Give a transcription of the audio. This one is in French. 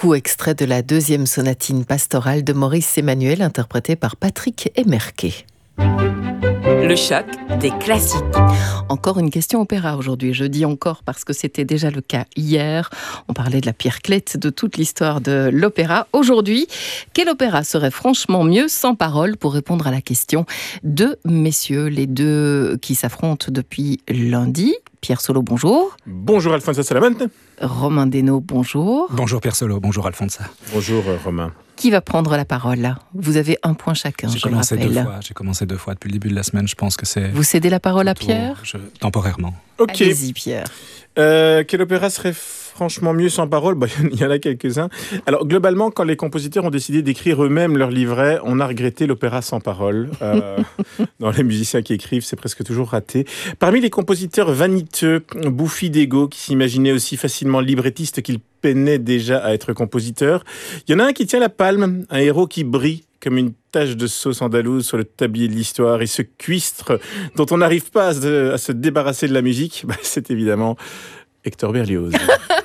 Coucou, extrait de la deuxième sonatine pastorale de Maurice Emmanuel, interprétée par Patrick Emmerquet. Le choc des classiques. Encore une question opéra aujourd'hui. Je dis encore parce que c'était déjà le cas hier. On parlait de la Pierre Clette, de toute l'histoire de l'opéra. Aujourd'hui, quel opéra serait franchement mieux sans parole? Pour répondre à la question, deux messieurs, les deux qui s'affrontent depuis lundi. Pierre Solo, bonjour. Bonjour Alfonso Salamante. Romain Desno, bonjour. Bonjour Pierre Solo, bonjour Alfonso. Bonjour Romain. Qui va prendre la parole là? Vous avez un point chacun, je le rappelle. J'ai commencé deux fois depuis le début de la semaine, je pense que c'est... Vous cédez la parole à Pierre? Temporairement. Ok. Allez-y Pierre. Quel opéra serait franchement mieux sans parole? Il y en a quelques-uns. Alors globalement, quand les compositeurs ont décidé d'écrire eux-mêmes leur livret, on a regretté l'opéra sans parole. Dans les musiciens qui écrivent, c'est presque toujours raté. Parmi les compositeurs vaniteux, bouffis d'ego, qui s'imaginaient aussi facilement librettistes qu'ils peinaient déjà à être compositeurs, il y en a un qui tient la palme, un héros qui brille comme une tache de sauce andalouse sur le tablier de l'histoire, et ce cuistre dont on n'arrive pas à se débarrasser de la musique, c'est évidemment Hector Berlioz.